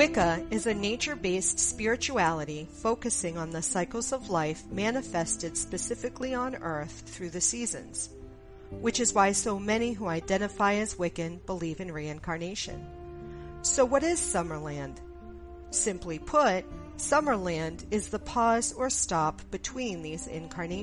Wicca is a nature-based spirituality focusing on the cycles of life manifested specifically on Earth through the seasons, which is why so many who identify as Wiccan believe in reincarnation. So what is Summerland? Simply put, Summerland is the pause or stop between these incarnations.